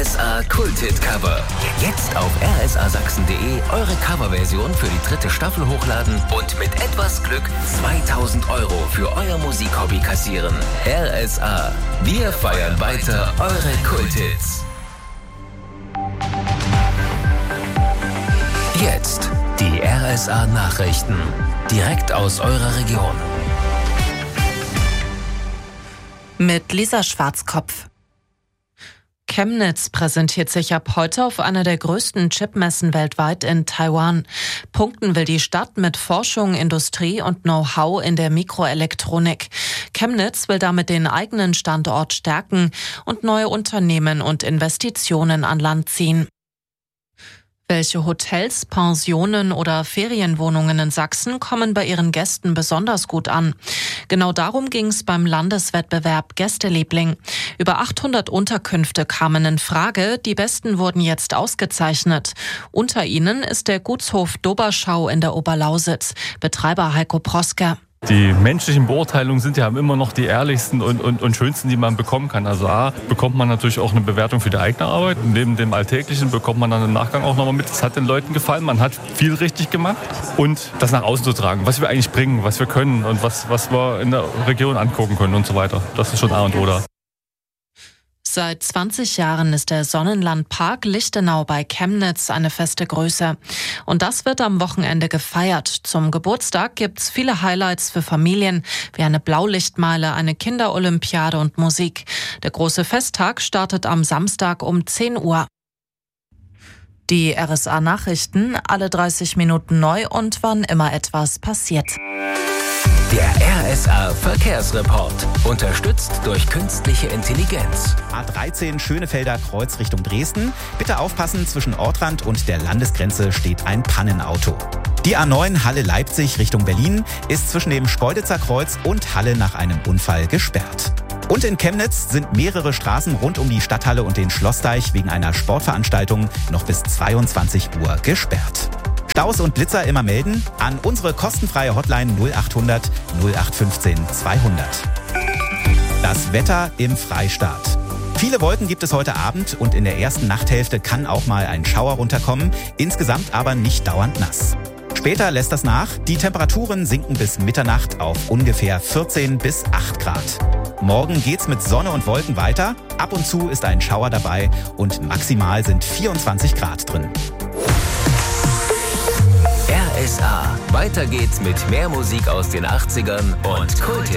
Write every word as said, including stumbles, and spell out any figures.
S A Kulthit-Cover. Jetzt auf r s a sachsen punkt de eure Coverversion für die dritte Staffel hochladen und mit etwas Glück zweitausend Euro für euer Musikhobby kassieren. R S A. Wir feiern weiter eure Kulthits. Jetzt die R S A Nachrichten. Direkt aus eurer Region. Mit Lisa Schwarzkopf. Chemnitz präsentiert sich ab heute auf einer der größten Chipmessen weltweit in Taiwan. Punkten will die Stadt mit Forschung, Industrie und Know-how in der Mikroelektronik. Chemnitz will damit den eigenen Standort stärken und neue Unternehmen und Investitionen an Land ziehen. Welche Hotels, Pensionen oder Ferienwohnungen in Sachsen kommen bei ihren Gästen besonders gut an? Genau darum ging es beim Landeswettbewerb Gästeliebling. Über achthundert Unterkünfte kamen in Frage, die besten wurden jetzt ausgezeichnet. Unter ihnen ist der Gutshof Doberschau in der Oberlausitz. Betreiber Heiko Proske. Die menschlichen Beurteilungen sind ja immer noch die ehrlichsten und, und, und schönsten, die man bekommen kann. Also A, bekommt man natürlich auch eine Bewertung für die eigene Arbeit. Neben dem Alltäglichen bekommt man dann im Nachgang auch nochmal mit, es hat den Leuten gefallen, man hat viel richtig gemacht. Und das nach außen zu tragen, was wir eigentlich bringen, was wir können und was, was wir in der Region angucken können und so weiter. Das ist schon A und O da. Seit zwanzig Jahren ist der Sonnenlandpark Lichtenau bei Chemnitz eine feste Größe. Und das wird am Wochenende gefeiert. Zum Geburtstag gibt's viele Highlights für Familien, wie eine Blaulichtmeile, eine Kinderolympiade und Musik. Der große Festtag startet am Samstag um zehn Uhr. Die R S A-Nachrichten, alle dreißig Minuten neu und wann immer etwas passiert. Der R S A Verkehrsreport. Unterstützt durch künstliche Intelligenz. A dreizehn Schönefelder Kreuz Richtung Dresden. Bitte aufpassen, zwischen Ortrand und der Landesgrenze steht ein Pannenauto. Die A neun Halle Leipzig Richtung Berlin ist zwischen dem Speuditzer Kreuz und Halle nach einem Unfall gesperrt. Und in Chemnitz sind mehrere Straßen rund um die Stadthalle und den Schlossdeich wegen einer Sportveranstaltung noch bis zweiundzwanzig Uhr gesperrt. Staus und Blitzer immer melden an unsere kostenfreie Hotline null achthundert null acht fünfzehn zweihundert. Das Wetter im Freistaat. Viele Wolken gibt es heute Abend und in der ersten Nachthälfte kann auch mal ein Schauer runterkommen, insgesamt aber nicht dauernd nass. Später lässt das nach, die Temperaturen sinken bis Mitternacht auf ungefähr vierzehn bis acht Grad. Morgen geht's mit Sonne und Wolken weiter, ab und zu ist ein Schauer dabei und maximal sind vierundzwanzig Grad drin. R S A. Weiter geht's mit mehr Musik aus den achtzigern und Kult.